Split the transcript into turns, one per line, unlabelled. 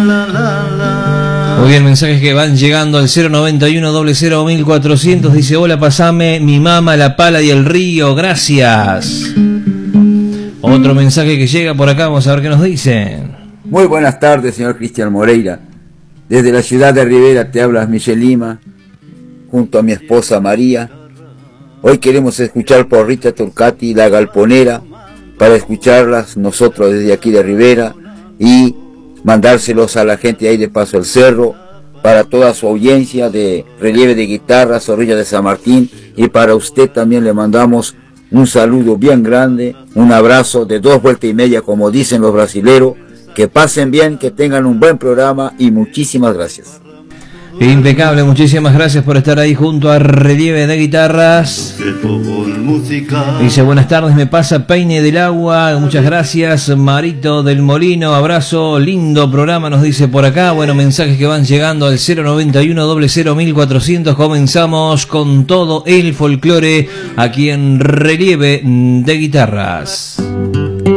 Muy bien, mensajes que van llegando al 091-00-1400. Dice: hola, pasame mi mamá, la pala y el río, gracias. Otro mensaje que llega por acá, vamos a ver qué nos dicen.
Muy buenas tardes, señor Cristian Moreira. Desde la ciudad de Rivera te hablas Michel Lima, junto a mi esposa María. Hoy queremos escuchar por Rita Turcati, La Galponera, para escucharlas nosotros desde aquí de Rivera y mandárselos a la gente ahí de Paso al Cerro, para toda su audiencia de Relieve de Guitarras, Orilla de San Martín, y para usted también le mandamos un saludo bien grande, un abrazo de 2 vueltas y media, como dicen los brasileros. Que pasen bien, que tengan un buen programa y muchísimas gracias.
Impecable, muchísimas gracias por estar ahí junto a Relieve de Guitarras. Dice: buenas tardes, me pasa Peine del Agua, muchas gracias. Marito del Molino, abrazo, lindo programa, nos dice por acá. Bueno, mensajes que van llegando al 091-00-1400. Comenzamos con todo el folclore aquí en Relieve de Guitarras.